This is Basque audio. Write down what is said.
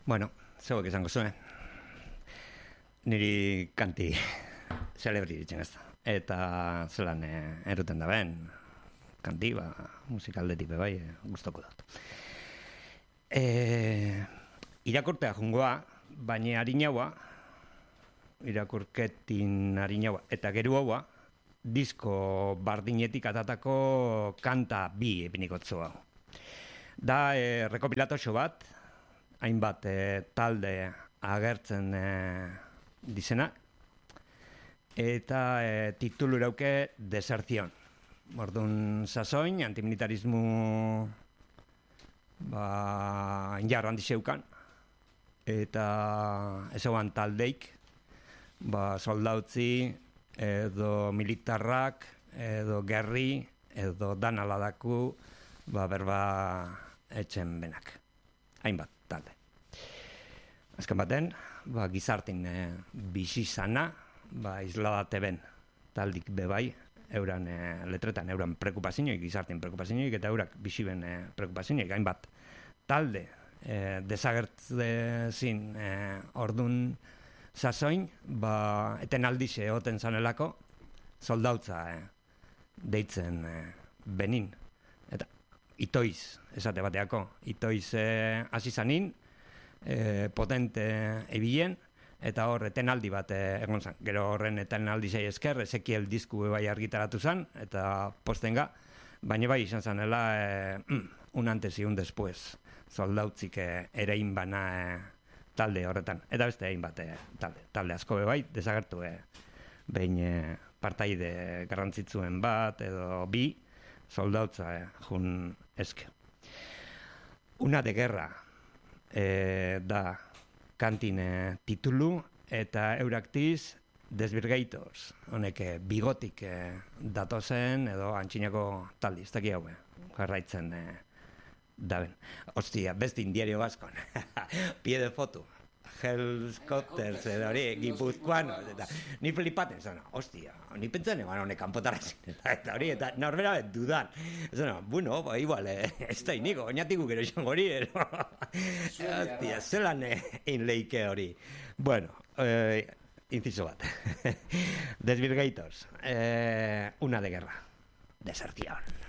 Bueno, zeuek izango zuen. Niri kanti celebri ditzen ez da. Eta zelan eruten da ben, kanti, musikaldetik bebai, gustoko dut. Irakurtea jungoa, baina harinaua, irakurketin harinaua, eta geru haua, disko bardinetik atatako kanta bi epinikotzu hau. Da rekopilatoxo bat, hainbat talde agertzen dizena, eta titulu irauke Deserción. Orduan sasoin, antimilitarismo injar handi zeukan, eta ezoan taldeik, soldautzi, edo militarrak, edo gerri, edo dan aladaku, berba etxen benak. Hainbat talde. Azken baten, gizartin bizizana, isladate ben taldik bebai, euran letretan, euran prekupazioik, gizartin prekupazioik, eta eurak biziben prekupazioik, hainbat talde desagertzezin ordun sasoin, eten aldixe egoten zanelako, soldautza deitzen benin. Eta itoiz, esate bateako, itoiz hasi zanin, potente ebilen, eta hor etenaldi bat egon zan. Gero horren etenaldi zei esker, Ezekiel disku bai argitaratu zan, eta postenga, baina bai izan zanela un antes y un después, soldautzik erein bana talde horretan. Eta beste egin bat talde asko bai, desagertu behin partaide garrantzitzuen bat, edo bi, soldautza jun eske. Una de guerra da kantin titulu, eta euraktiz Desvirgators, honek bigotik datozen, edo antxinako taldi, ez daki haue, jarraitzen daben. Ostia, beste indiario baskon, pie de foto, helicopters, hori, gipuzkoano, eta ni flipaten, zena, ostia, ni pentsan egon honek kanpotarazin, eta hori, eta norbera dudan, zena, bueno, igual, ez da iniko, oinatiku gero izan gori, ostia, zelan egin leike hori. Bueno, inciso bat, Desvirgators, una de guerra, Deserción.